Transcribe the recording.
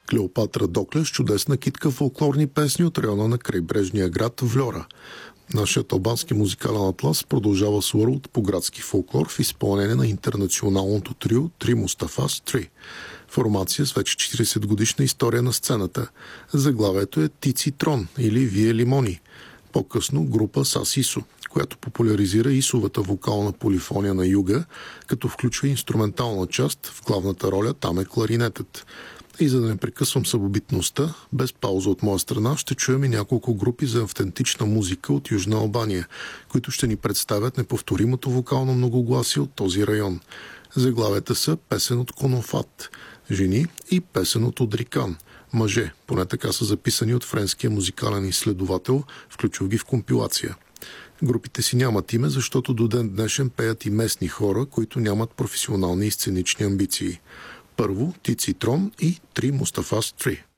Клеопатра Докле с чудесна китка фолклорни песни от района на крайбрежния град Вльора. Нашият албански музикален атлас продължава с World по градски фолклор в изпълнение на интернационалното трио Три Мустафас 3. Формация с вече 40 годишна история на сцената. Заглавието е Тици Трон или Вие Лимони. По-късно група Сас Исо, която популяризира исовата вокална полифония на юга, като включва инструментална част, в главната роля там е кларинетът. И за да не прекъсвам самобитността, без пауза от моя страна, ще чуем и няколко групи за автентична музика от Южна Албания, които ще ни представят неповторимото вокално многогласие от този район. Заглавията са песен от Конофат, жени и песен от Одрикан, мъже, поне така са записани от френския музикален изследовател, включил ги в компилация. Групите си нямат име, защото до ден днешен пеят и местни хора, които нямат професионални и сценични амбиции. Първо Тици Трон и Три Мустафас 3.